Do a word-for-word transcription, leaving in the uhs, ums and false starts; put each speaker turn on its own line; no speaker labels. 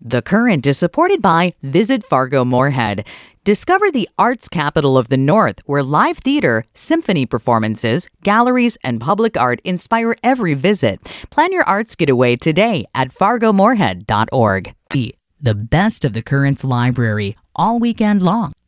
The Current is supported by Visit Fargo Moorhead. Discover the arts capital of the North, where live theater, symphony performances, galleries, and public art inspire every visit. Plan your arts getaway today at fargo moorhead dot org. The best of the Current's library all weekend long.